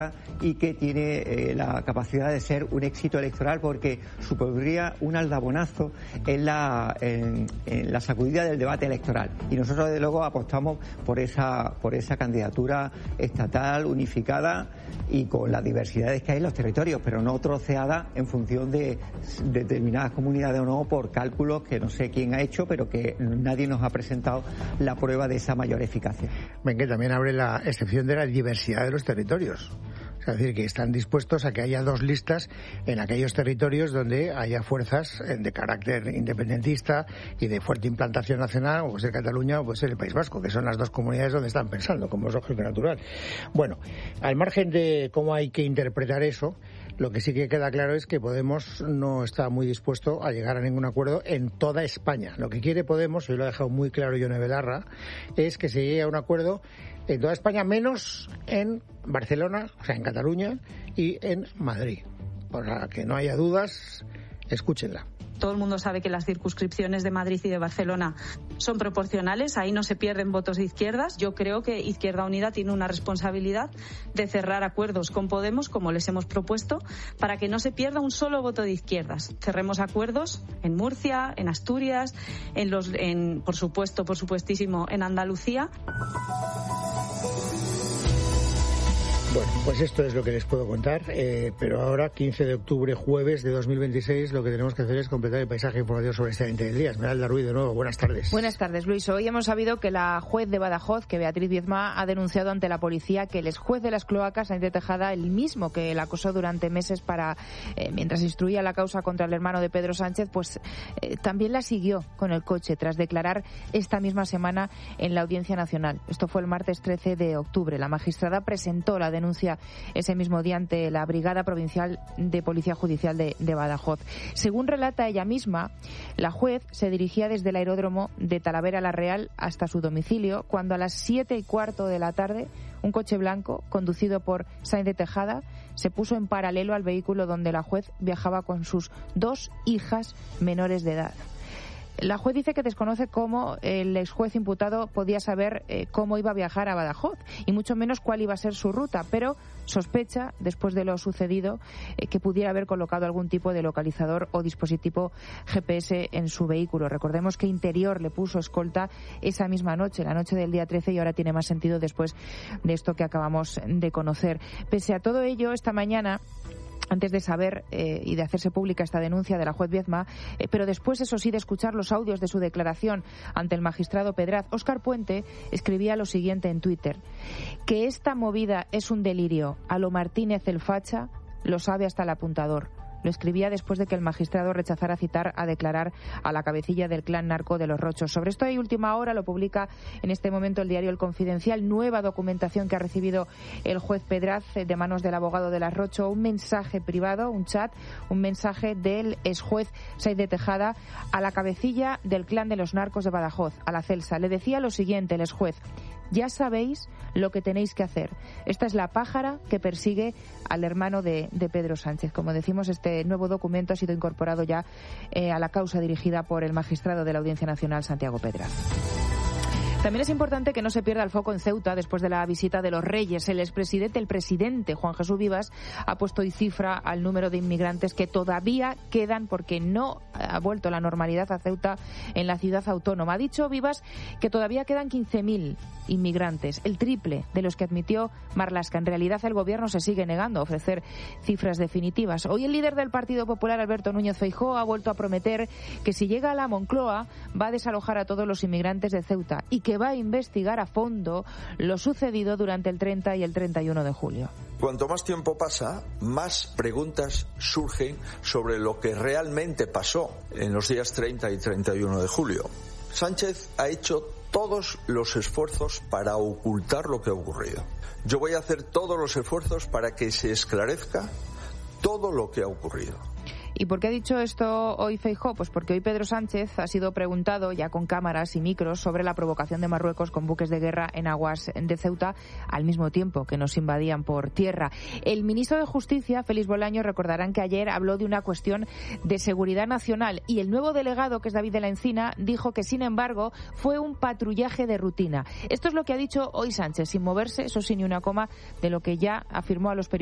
y que tiene la capacidad de ser un éxito electoral porque supondría un aldabonazo en la sacudida del debate electoral. Y nosotros, desde luego, apostamos por esa candidatura estatal, unificada y con las diversidades que hay en los territorios, pero no troceada en función de determinadas comunidades o no, por cálculos que no sé quién ha hecho, pero que nadie nos ha presentado la prueba de esa mayor eficacia. Ven que también abre la excepción de la diversidad de los territorios. Es decir, que están dispuestos a que haya dos listas en aquellos territorios donde haya fuerzas de carácter independentista y de fuerte implantación nacional, o puede ser Cataluña o puede ser el País Vasco, que son las dos comunidades donde están pensando, como es lógico y natural. Bueno, al margen de cómo hay que interpretar eso, lo que sí que queda claro es que Podemos no está muy dispuesto a llegar a ningún acuerdo en toda España. Lo que quiere Podemos, y lo ha dejado muy claro Ione Belarra, es que se llegue a un acuerdo en toda España, menos en Barcelona, o sea, en Cataluña, y en Madrid. Para que no haya dudas, escúchenla. Todo el mundo sabe que las circunscripciones de Madrid y de Barcelona son proporcionales, ahí no se pierden votos de izquierdas. Yo creo que Izquierda Unida tiene una responsabilidad de cerrar acuerdos con Podemos, como les hemos propuesto, para que no se pierda un solo voto de izquierdas. Cerremos acuerdos en Murcia, en Asturias, por supuestísimo, en Andalucía. Bueno, pues esto es lo que les puedo contar, pero ahora, 15 de octubre, jueves de 2026, lo que tenemos que hacer es completar el paisaje informativo sobre este 20 del día. Esmeralda Ruiz, de nuevo, buenas tardes. Buenas tardes, Luis. Hoy hemos sabido que la juez de Badajoz, que Beatriz Viezma, ha denunciado ante la policía que el exjuez de las cloacas, Sáenz Tejada, el mismo que la acosó durante meses mientras instruía la causa contra el hermano de Pedro Sánchez, también la siguió con el coche tras declarar esta misma semana en la Audiencia Nacional. Esto fue el martes 13 de octubre. La magistrada presentó la denuncia ese mismo día ante la Brigada Provincial de Policía Judicial de Badajoz. Según relata ella misma, la juez se dirigía desde el aeródromo de Talavera la Real hasta su domicilio cuando a las 7:15 de la tarde un coche blanco conducido por Sáenz Tejada se puso en paralelo al vehículo donde la juez viajaba con sus 2 hijas menores de edad. La juez dice que desconoce cómo el exjuez imputado podía saber cómo iba a viajar a Badajoz y mucho menos cuál iba a ser su ruta, pero sospecha, después de lo sucedido, que pudiera haber colocado algún tipo de localizador o dispositivo GPS en su vehículo. Recordemos que Interior le puso escolta esa misma noche, la noche del día 13, y ahora tiene más sentido después de esto que acabamos de conocer. Pese a todo ello, esta mañana, antes de saber y de hacerse pública esta denuncia de la juez Viezma, pero después, eso sí, de escuchar los audios de su declaración ante el magistrado Pedraz, Óscar Puente escribía lo siguiente en Twitter: que esta movida es un delirio a lo Martínez el facha, lo sabe hasta el apuntador. Lo escribía después de que el magistrado rechazara citar a declarar a la cabecilla del clan narco de los Rochos. Sobre esto hay última hora, lo publica en este momento el diario El Confidencial, nueva documentación que ha recibido el juez Pedraz de manos del abogado de las Rocho, un mensaje privado, un chat, un mensaje del exjuez Sáenz Tejada a la cabecilla del clan de los narcos de Badajoz, a la Celsa. Le decía lo siguiente el exjuez: ya sabéis lo que tenéis que hacer. Esta es la pájara que persigue al hermano de Pedro Sánchez. Como decimos, este nuevo documento ha sido incorporado ya a la causa dirigida por el magistrado de la Audiencia Nacional, Santiago Pedraz. También es importante que no se pierda el foco en Ceuta después de la visita de los Reyes. El presidente Juan Jesús Vivas ha puesto hoy cifra al número de inmigrantes que todavía quedan porque no ha vuelto la normalidad a Ceuta en la ciudad autónoma. Ha dicho Vivas que todavía quedan 15.000 inmigrantes, el triple de los que admitió Marlaska. En realidad, el gobierno se sigue negando a ofrecer cifras definitivas. Hoy el líder del Partido Popular, Alberto Núñez Feijóo, ha vuelto a prometer que si llega a la Moncloa va a desalojar a todos los inmigrantes de Ceuta y que va a investigar a fondo lo sucedido durante el 30 y el 31 de julio. Cuanto más tiempo pasa, más preguntas surgen sobre lo que realmente pasó en los días 30 y 31 de julio. Sánchez ha hecho todos los esfuerzos para ocultar lo que ha ocurrido. Yo voy a hacer todos los esfuerzos para que se esclarezca todo lo que ha ocurrido. ¿Y por qué ha dicho esto hoy Feijóo? Pues porque hoy Pedro Sánchez ha sido preguntado, ya con cámaras y micros, sobre la provocación de Marruecos con buques de guerra en aguas de Ceuta, al mismo tiempo que nos invadían por tierra. El ministro de Justicia, Félix Bolaños, recordarán que ayer habló de una cuestión de seguridad nacional, y el nuevo delegado, que es David de la Encina, dijo que, sin embargo, fue un patrullaje de rutina. Esto es lo que ha dicho hoy Sánchez, sin moverse, eso sí, ni una coma, de lo que ya afirmó a los periodistas